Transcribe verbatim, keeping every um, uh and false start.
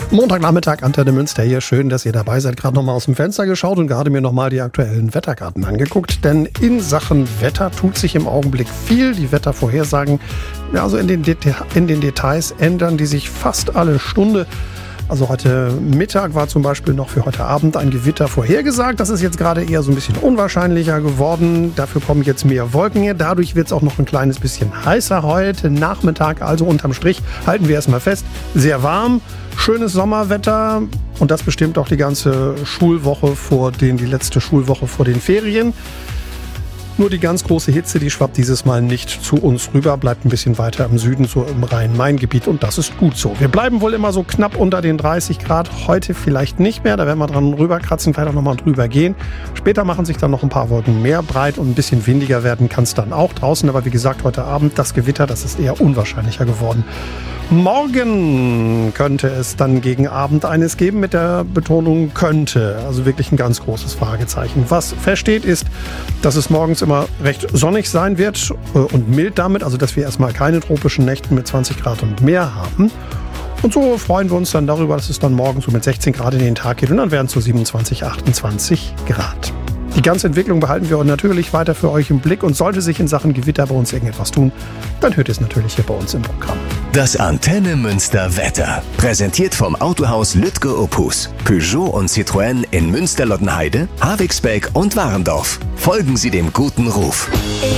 Montagnachmittag, Antenne Münster hier. Schön, dass ihr dabei seid. Gerade noch mal aus dem Fenster geschaut und gerade mir noch mal die aktuellen Wetterkarten angeguckt. Denn in Sachen Wetter tut sich im Augenblick viel. Die Wettervorhersagen, ja, also in den, Deta- in den Details ändern die sich fast alle Stunde. Also heute Mittag war zum Beispiel noch für heute Abend ein Gewitter vorhergesagt. Das ist jetzt gerade eher so ein bisschen unwahrscheinlicher geworden. Dafür kommen jetzt mehr Wolken her. Dadurch wird es auch noch ein kleines bisschen heißer heute Nachmittag. Also unterm Strich halten wir erstmal fest. Sehr warm, schönes Sommerwetter. Und das bestimmt auch die ganze Schulwoche vor den, die letzte Schulwoche vor den Ferien. Nur die ganz große Hitze, die schwappt dieses Mal nicht zu uns rüber, bleibt ein bisschen weiter im Süden, so im Rhein-Main-Gebiet, und das ist gut so. Wir bleiben wohl immer so knapp unter den dreißig Grad, heute vielleicht nicht mehr, da werden wir dran rüberkratzen, vielleicht auch nochmal drüber gehen. Später machen sich dann noch ein paar Wolken mehr breit und ein bisschen windiger werden kann es dann auch draußen, aber wie gesagt, heute Abend das Gewitter, das ist eher unwahrscheinlicher geworden. Morgen könnte es dann gegen Abend eines geben, mit der Betonung könnte. Also wirklich ein ganz großes Fragezeichen. Was feststeht ist, dass es morgens immer recht sonnig sein wird und mild damit. Also dass wir erstmal keine tropischen Nächte mit zwanzig Grad und mehr haben. Und so freuen wir uns dann darüber, dass es dann morgen so mit sechzehn Grad in den Tag geht. Und dann werden es so siebenundzwanzig, achtundzwanzig Grad. Die ganze Entwicklung behalten wir natürlich weiter für euch im Blick. Und sollte sich in Sachen Gewitter bei uns irgendetwas tun, dann hört ihr es natürlich hier bei uns im Programm. Das Antenne Münster Wetter. Präsentiert vom Autohaus Lütke Opus. Peugeot und Citroën in Münster-Lottenheide, Havixbeck und Warendorf. Folgen Sie dem guten Ruf.